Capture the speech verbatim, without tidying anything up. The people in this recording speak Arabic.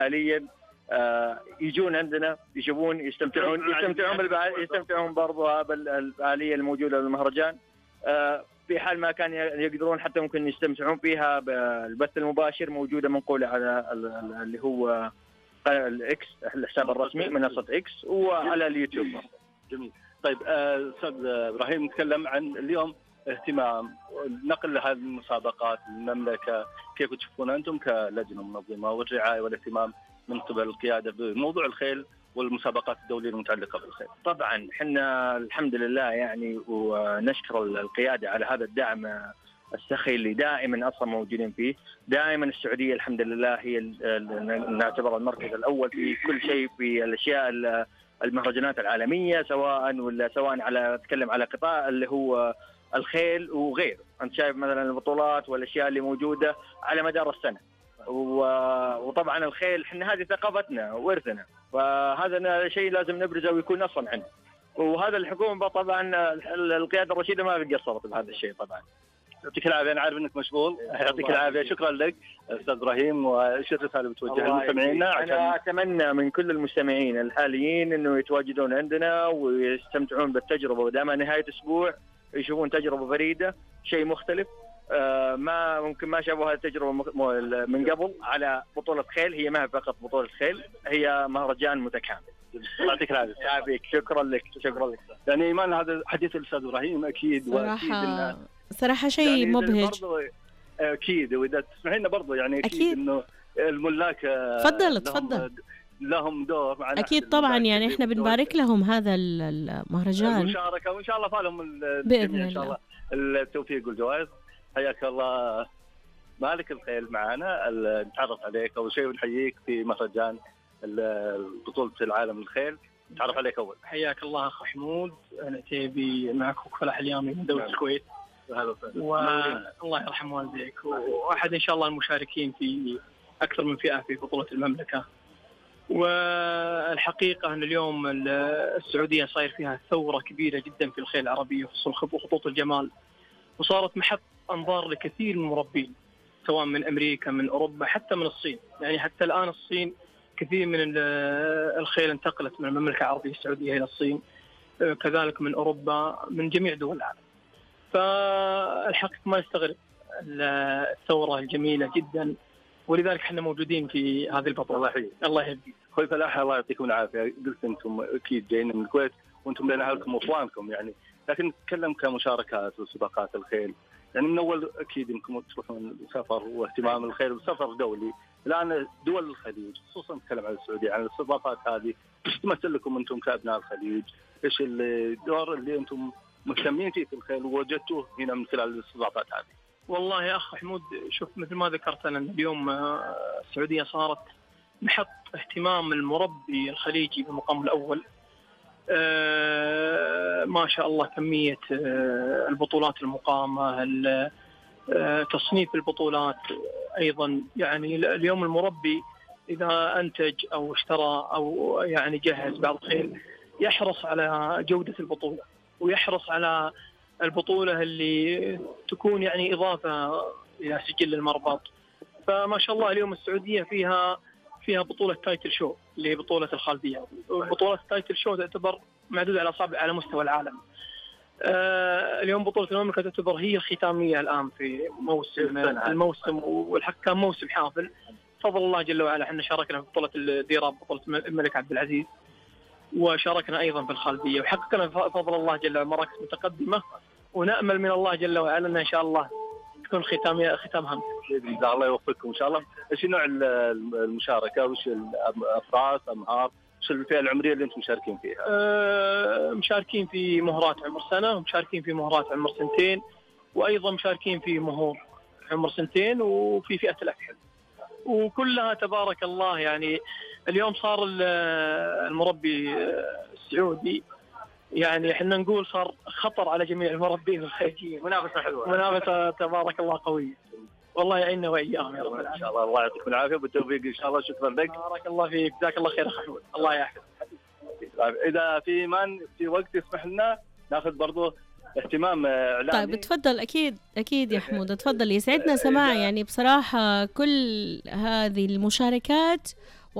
حاليا يجون عندنا يشوفون يستمتعون يستمتعون بالبع... يستمتعون برضو بالفعاليه الموجوده بالمهرجان. في حال ما كان يقدرون حتى ممكن يستمتعون فيها بالبث المباشر، موجوده منقوله على اللي هو الاكس، الحساب الرسمي منصه اكس، وعلى اليوتيوب. جميل. طيب استاذ ابراهيم، نتكلم عن اليوم اهتمام نقل هذه المسابقات للمملكه، كيف تشوفون انتم كلجنه منظمه والرعايه والاهتمام من قبل القياده بموضوع الخيل والمسابقات الدوليه المتعلقه بالخيل؟ طبعا احنا الحمد لله يعني ونشكر القياده على هذا الدعم السخي اللي دائما اصلا موجودين فيه. دائما السعوديه الحمد لله هي نعتبر المركز الاول في كل شيء، في الاشياء المهرجانات العالميه، سواء ولا سواء على اتكلم على قطاع اللي هو الخيل وغيره. انت شايف مثلا البطولات والاشياء اللي موجوده على مدار السنه، وطبعا الخيل احنا هذه ثقافتنا وارثنا، فهذا شيء لازم نبرزه ويكون اصلا عندنا. وهذا الحكومه طبعا القياده الرشيده ما قصرت بهذا الشيء. طبعا يعطيك العافيه، انا عارف انك مشغول، يعطيك العافيه. شكرا لك استاذ ابراهيم. وايش الرساله اللي بتوجهها للمستمعين؟ انا اتمنى من كل المستمعين الحاليين انه يتواجدون عندنا ويستمتعون بالتجربه، ودائما نهايه اسبوع يشوفون تجربه فريده، شيء مختلف آه ما ممكن ما شافوا هذه التجربه من قبل على بطوله خيل. هي ما فقط بطوله خيل، هي مهرجان متكامل. يعطيك العافيه. يعافيك. شكرا لك. شكرا لك. يعني ايمان، هذا حديث الاستاذ ابراهيم اكيد واكيد انه صراحه شيء يعني مبهج. اكيد، واذا تسمحين لنا برضه يعني اكيد, أكيد انه الملاك تفضل تفضل لهم دور معنا. اكيد طبعا، يعني احنا بنبارك لهم هذا المهرجان المشاركه، وان شاء الله فالهم باذن ان شاء الله التوفيق والجوائز. حياك الله مالك الخيل معنا، نتعرف عليك اول شيء ونحييك في مهرجان بطوله العالم للخيل. نتعرف عليك اول. حياك الله اخ حمود، انا تيبي معك اخوك فلاح اليامي من دوله الكويت، والله يرحم والديك، واحد ان شاء الله المشاركين في اكثر من فئه في بطوله المملكه. والحقيقه ان اليوم السعوديه صاير فيها ثوره كبيره جدا في الخيل العربيه، خصوصا خطوط الجمال، وصارت محط انظار لكثير من المربين، سواء من امريكا، من اوروبا، حتى من الصين. يعني حتى الان الصين كثير من الخيل انتقلت من المملكه العربيه السعوديه الى الصين، كذلك من اوروبا، من جميع دول العالم. فالحقيقه ما نستغرب الثوره الجميله جدا، ولذلك احنا موجودين في هذه البطوله. الله يحييك. الله يهديك. اخوي فلاح، الله يعطيكم العافيه. قلت انتم اكيد جايين من الكويت وانتم بين اهلكم واخوانكم يعني، لكن نتكلم كمشاركات وسباقات الخيل. يعني من اول اكيد انكم تروحون سفر واهتمام الخيل وسفر دولي، الان دول الخليج خصوصا نتكلم عن السعوديه، عن السباقات هذه، ايش تمثل لكم انتم كابناء الخليج؟ ايش الدور اللي انتم مهتمين فيه في الخيل ووجدتوه هنا من خلال السباقات هذه؟ والله يا اخ حمود، شوف مثل ما ذكرت انا اليوم السعوديه صارت محط اهتمام المربي الخليجي بالمقام الاول. آه ما شاء الله كميه آه البطولات المقامه، آه تصنيف البطولات ايضا. يعني اليوم المربي اذا انتج او اشترى او يعني جهز بعض الخيل يحرص على جوده البطوله، ويحرص على البطولة اللي تكون يعني إضافة إلى سجل المربط. فما شاء الله اليوم السعودية فيها فيها بطولة تايتل شو اللي هي بطولة الخالدية. بطولة تايتل شو تعتبر معدودة على أصابع على مستوى العالم. آه اليوم بطولة المملكة تعتبر هي الختامية الآن في موسم الموسم، والحق كان موسم حافل فضل الله جل وعلا. احنا شاركنا في بطولة الديراب، بطولة الملك عبد العزيز، وشاركنا أيضا في الخالدية، وحققنا بفضل الله جل وعلا مراكز متقدمة، ونأمل من الله جل وعلا أن إن شاء الله تكون ختامية ختامها. الله يوفقكم إن شاء الله. إيش نوع المشاركة؟ وش الأفراس، أمهار، وش الفئة العمرية اللي أنتم مشاركين فيها؟ أه مشاركين في مهرات عمر سنة، ومشاركين في مهرات عمر سنتين، وأيضا مشاركين في مهور عمر سنتين، وفي فئة الأكحل، وكلها تبارك الله. يعني اليوم صار المربي السعودي يعني احنا نقول صار خطر على جميع المربين الخليجيين. منافسه حلوه، منافسه تبارك الله قويه. والله يعيننا واياهم يا رب العالمين. ان شاء الله. الله يعطيكم العافيه وبالتوفيق ان شاء الله. شكرا لك. بارك الله فيك، جزاك الله خير اخي حمود. الله يحفظك. اذا في من في وقت يسمح لنا ناخذ برضو اهتمام اعلامي. طيب تفضل. اكيد اكيد يا حمود، تفضل. يسعدنا سماع يعني بصراحه كل هذه المشاركات